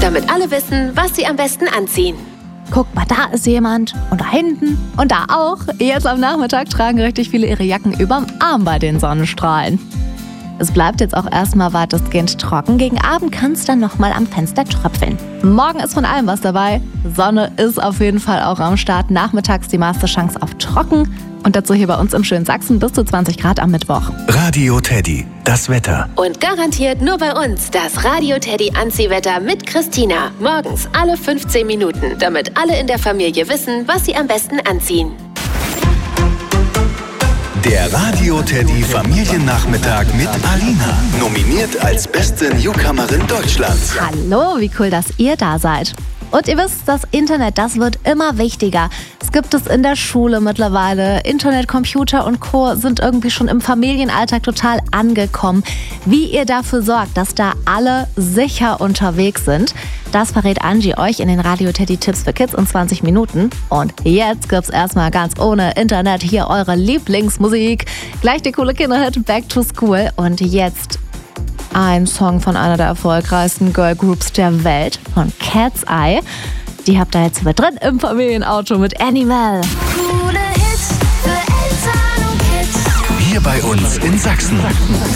damit alle wissen, was sie am besten anziehen. Guck mal, da ist jemand und da hinten und da auch. Jetzt am Nachmittag tragen richtig viele ihre Jacken überm Arm bei den Sonnenstrahlen. Es bleibt jetzt auch erstmal weitestgehend trocken. Gegen Abend kann es dann nochmal am Fenster tröpfeln. Morgen ist von allem was dabei. Sonne ist auf jeden Fall auch am Start. Nachmittags die meiste Chance auf trocken. Und dazu hier bei uns im schönen Sachsen bis zu 20 Grad am Mittwoch. Radio Teddy, das Wetter. Und garantiert nur bei uns das Radio Teddy Anziehwetter mit Christina. Morgens alle 15 Minuten, damit alle in der Familie wissen, was sie am besten anziehen. Der Radio Teddy Familiennachmittag mit Alina. Nominiert als beste Newcomerin Deutschlands. Hallo, wie cool, dass ihr da seid. Und ihr wisst, das Internet, das wird immer wichtiger. Es gibt es in der Schule mittlerweile. Internet, Computer und Co. sind irgendwie schon im Familienalltag total angekommen. Wie ihr dafür sorgt, dass da alle sicher unterwegs sind, das verrät Angie euch in den Radio Teddy Tipps für Kids in 20 Minuten. Und jetzt gibt's erstmal ganz ohne Internet hier eure Lieblingsmusik. Gleich der coole Kinderhit Back to School. Und jetzt ein Song von einer der erfolgreichsten Girlgroups der Welt, von Cat's Eye. Die habt ihr jetzt mit drin im Familienauto mit Animal. Coole Hits für Eltern und Kids. Hier bei uns in Sachsen.